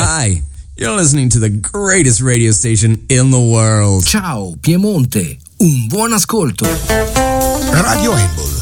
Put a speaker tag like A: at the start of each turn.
A: Hi, you're listening to the greatest radio station in the world.
B: Ciao Piemonte, un buon ascolto.
C: Radio Embol